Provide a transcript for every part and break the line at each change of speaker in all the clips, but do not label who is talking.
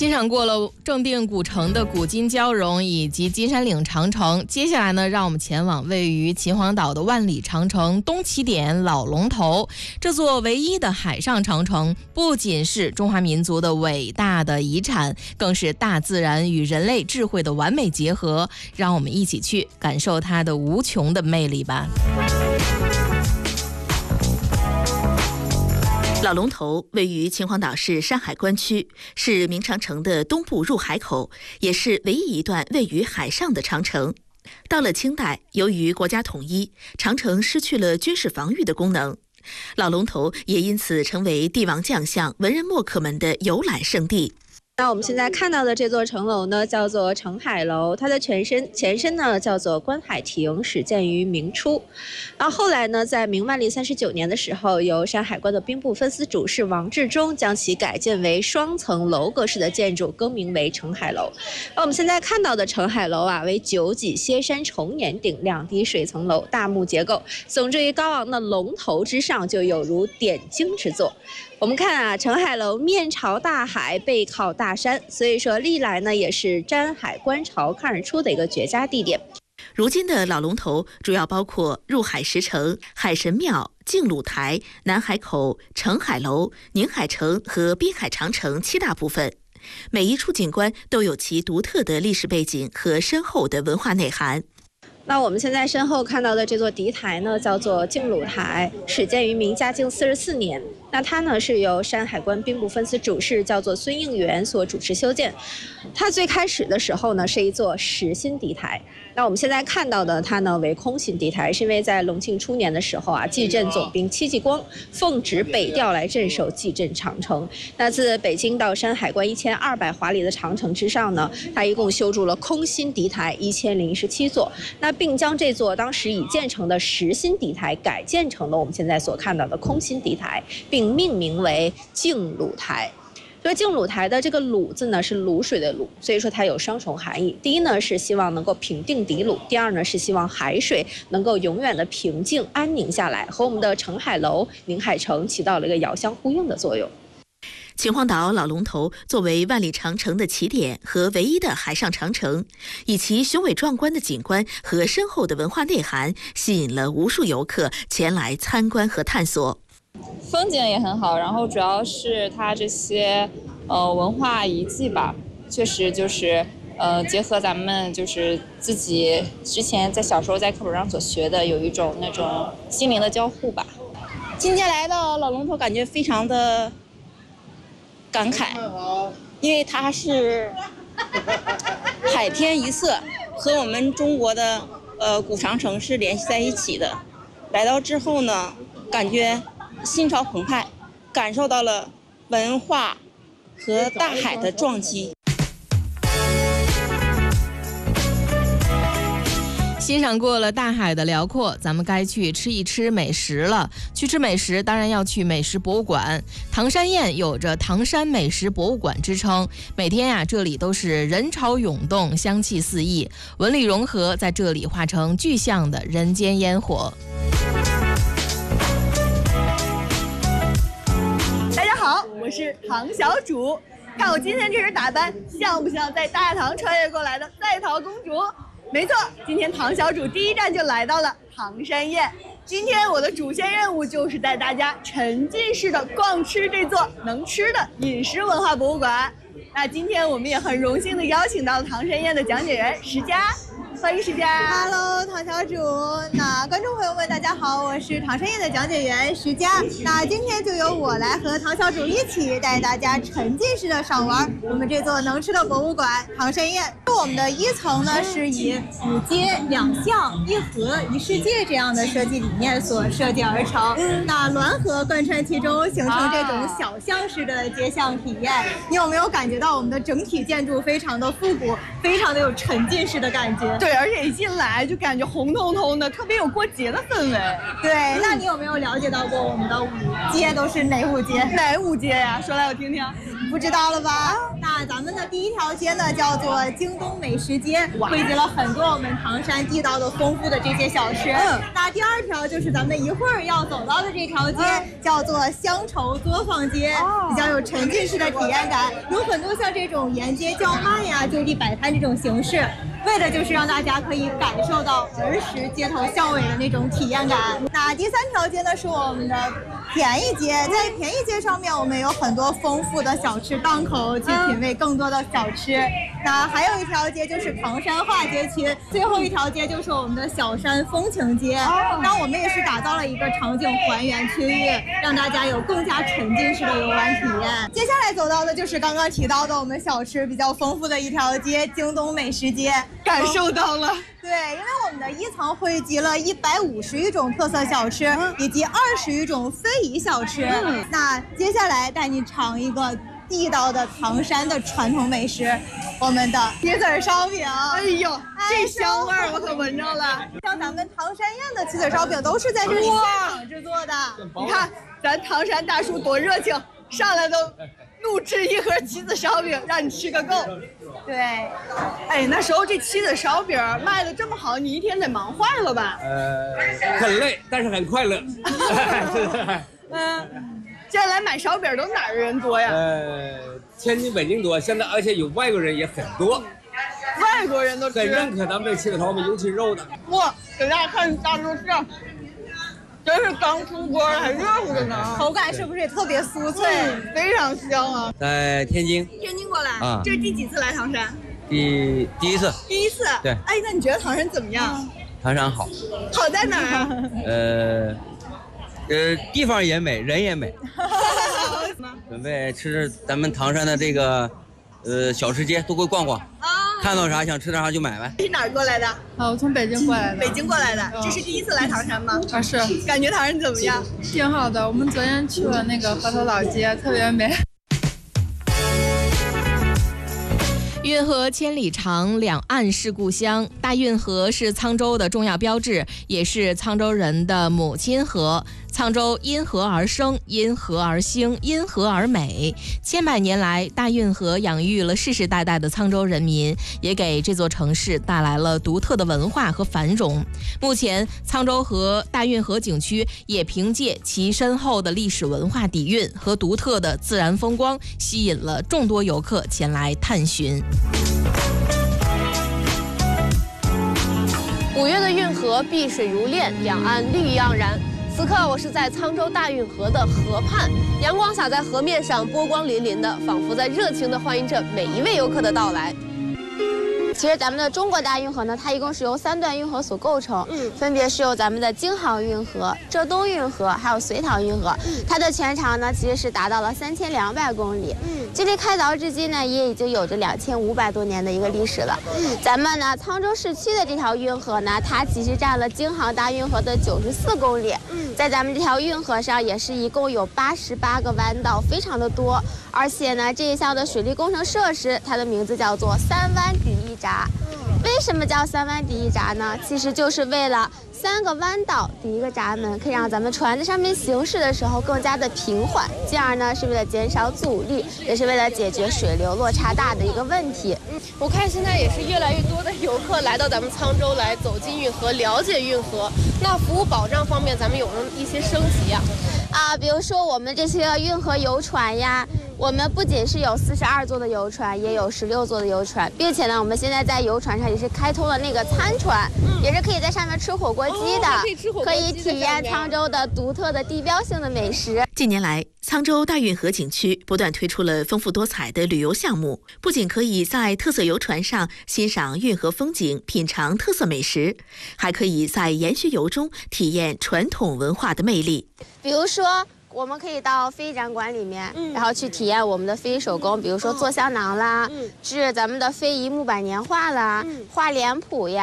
欣赏过了正定古城的古今交融以及金山岭长城，接下来呢，让我们前往位于秦皇岛的万里长城东起点老龙头。这座唯一的海上长城，不仅是中华民族的伟大的遗产，更是大自然与人类智慧的完美结合。让我们一起去感受它的无穷的魅力吧。
老龙头位于秦皇岛市山海关区，是明长城的东部入海口，也是唯一一段位于海上的长城。到了清代，由于国家统一，长城失去了军事防御的功能，老龙头也因此成为帝王将相、文人墨客们的游览胜地。
那我们现在看到的这座城楼呢，叫做澄海楼，它的前身呢叫做观海亭，始建于明初。然后后来呢，在明万历39年的时候，由山海关的兵部分司主事王志忠将其改建为双层楼阁式的建筑，更名为澄海楼。而我们现在看到的澄海楼啊，为9脊歇山重檐顶2低水层楼，大木结构，耸置于高昂的龙头之上，就有如点睛之作。我们看啊，澄海楼面朝大海，背靠大山，所以说历来呢也是瞻海观潮、看日出的一个绝佳地点。
如今的老龙头主要包括入海石城、海神庙、敬鲁台、南海口、澄海楼、宁海城和滨海长城7大部分。每一处景观都有其独特的历史背景和深厚的文化内涵。
那我们现在身后看到的这座敌台呢，叫做敬鲁台，始建于明嘉靖44年。那它呢是由山海关兵部分司主事叫做孙应元所主持修建。它最开始的时候呢是一座实心敌台。那我们现在看到的它呢为空心敌台，是因为在隆庆初年的时候啊，蓟镇总兵戚继光奉旨北调来镇守蓟镇长城。那自北京到山海关1200华里的长城之上呢，它一共修筑了空心敌台1017座。那并将这座当时已建成的实心敌台改建成了我们现在所看到的空心敌台，并命名为敬鲁台。所以敬鲁台的这个鲁字呢是卤水的鲁，所以说它有双重含义。第一呢是希望能够平定敌鲁，第二呢是希望海水能够永远的平静安宁下来，和我们的澄海楼、宁海城起到了一个遥相呼应的作用。
秦皇岛老龙头作为万里长城的起点和唯一的海上长城，以其雄伟壮观的景观和深厚的文化内涵，吸引了无数游客前来参观和探索。
风景也很好，然后主要是它这些文化遗迹吧，确实就是结合咱们就是自己之前在小时候在课本上所学的，有一种那种心灵的交互吧。
今天来到老龙头，感觉非常的感慨，因为它是海天一色，和我们中国的古长城是联系在一起的。来到之后呢，感觉心潮澎湃，感受到了文化和大海的撞击。
欣赏过了大海的辽阔，咱们该去吃一吃美食了。去吃美食，当然要去美食博物馆。唐山宴有着唐山美食博物馆之称，每天呀，这里都是人潮涌动，香气四溢，文旅融合在这里化成具象的人间烟火。
大家好，我是唐小主。看我今天这身打扮，像不像在大唐穿越过来的在逃公主？没错，今天唐小主第一站就来到了唐山宴。今天我的主线任务就是带大家沉浸式的逛吃这座能吃的饮食文化博物馆。那今天我们也很荣幸的邀请到了唐山宴的讲解员石佳，欢迎石佳。
Hello， 唐小主。那观众朋友们，大家好，我是唐山宴的讲解员石佳。那今天就由我来和唐小主一起带大家沉浸式的赏玩我们这座能吃的博物馆唐山宴。我们的1层呢是以5街2巷1河1世界这样的设计理念所设计而成。那滦河贯穿其中，形成这种小巷式的街巷体验。你有没有感觉到我们的整体建筑非常的复古，非常的有沉浸式的感觉？
对， 而且一进来就感觉红彤彤的，特别有过节的氛围。
对，那你有没有了解到过我们的5街都是哪5街？
哪5街呀？说来我听听。
不知道了吧？那咱们的第1条街呢，叫做京东美食街，汇集了很多我们唐山地道的丰富的这些小吃。那第2条就是咱们一会儿要走到的这条街，叫做乡愁作坊街，比较有沉浸式的体验感，有很多像这种沿街叫卖呀、就地摆摊这种形式。为的就是让大家可以感受到儿时街头巷尾的那种体验感。那第3条街呢是我们的便宜街，在便宜街上面我们有很多丰富的小吃档口去品味更多的小吃。那还有一条街就是唐山话街区，最后一条街就是我们的小山风情街。那我们也是打造了一个场景还原区域，让大家有更加沉浸式的游玩体验。接下来走到的就是刚刚提到的我们小吃比较丰富的一条街——京东美食街。
感受到了。
对，因为我们的1层汇集了151种特色小吃，以及21种非遗小吃。那接下来带你尝一个地道的唐山的传统美食，我们的棋子烧饼。
哎呦，这香味儿我可闻着了。
像咱们唐山宴的棋子烧饼都是在这里现场制作的。
你看咱唐山大叔多热情，上来都怒吃一盒棋子烧饼，让你吃个够。
对，
哎，那时候这棋子烧饼卖的这么好，你一天得忙坏了吧？
很累，但是很快乐。
现在来买烧饼都哪儿的人多呀？
天津、北京多，现在而且有外国人也很多，
外国人都吃，
很认可咱们这棋子烧饼，尤其肉的。
哇，给大家看大肉馅，真是刚出锅还热乎的呢，
口感是不是也特别酥脆？
非常香啊！
在天津
过来啊，这是第几次来唐山？
第一次。
第一次。
对。
哎，那你觉得唐山怎么样？
唐山好。
好在哪儿啊？
地方也美，人也美。准备吃咱们唐山的这个小吃街，都会逛逛。看到啥想吃点啥就买呗。
是哪儿过来的？
我从北京过来的。
北京过来的，这是第一次来唐山吗？
是。
感觉唐山怎么样？
挺好的，我们昨天去了那个河头老街，特别美。
运河千里长，两岸是故乡。大运河是沧州的重要标志，也是沧州人的母亲河。沧州因河而生，因河而兴，因河而美。千百年来，大运河养育了世世代代的沧州人民，也给这座城市带来了独特的文化和繁荣。目前，沧州河大运河景区也凭借其深厚的历史文化底蕴和独特的自然风光，吸引了众多游客前来探寻。
5月的运河碧水如练，两岸绿意盎然。此刻我是在沧州大运河的河畔，阳光洒在河面上，波光粼粼的，仿佛在热情地欢迎着每一位游客的到来。其实咱们的中国大运河呢，它一共是由3段运河所构成，分别是由咱们的京杭运河、浙东运河，还有隋唐运河。它的全长呢，其实是达到了3200公里。距离开凿至今呢，也已经有着2500多年的一个历史了。咱们呢，沧州市区的这条运河呢，它其实占了京杭大运河的94公里。在咱们这条运河上，也是一共有88个弯道，非常的多。而且呢，这一项的水利工程设施，它的名字叫做3湾抵一闸。为什么叫3湾抵一闸呢？其实就是为了3个弯道抵一个闸门，可以让咱们船在上面行驶的时候更加的平缓，进而呢是为了减少阻力，也是为了解决水流落差大的一个问题。我看现在也是越来越多的游客来到咱们沧州来走进运河，了解运河。那服务保障方面，咱们有没有一些升级呀？比如说我们这些运河游船呀，我们不仅是有42座的游船，也有16座的游船，并且呢，我们现在在游船上也是开通了那个餐船，也是可以在上面吃火锅鸡的，可以体验沧州的独特的地标性的美食。
近年来，沧州大运河景区不断推出了丰富多彩的旅游项目，不仅可以在特色游船上欣赏运河风景、品尝特色美食，还可以在沿溪游中体验传统文化的魅力。
比如说，我们可以到非遗展馆里面，然后去体验我们的非遗手工，比如说做香囊啦，制咱们的非遗木板年画啦，画脸谱呀。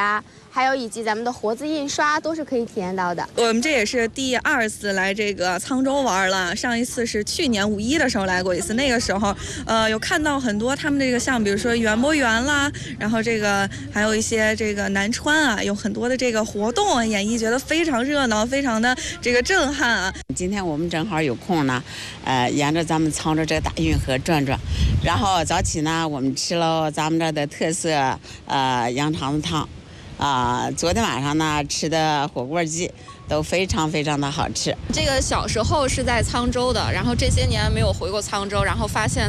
还有以及咱们的活字印刷都是可以体验到的。
我们这也是第2次来这个沧州玩了，上一次是去年5一的时候来过一次，那个时候有看到很多他们这个像比如说园博园啦，然后这个还有一些这个南川啊，有很多的这个活动演绎，觉得非常热闹，非常的这个震撼啊。
今天我们正好有空呢，沿着咱们沧州这个大运河转转，然后早起呢我们吃了咱们这儿的特色羊肠子汤。昨天晚上呢吃的火锅鸡都非常非常的好吃。
这个小时候是在沧州的，然后这些年没有回过沧州，然后发现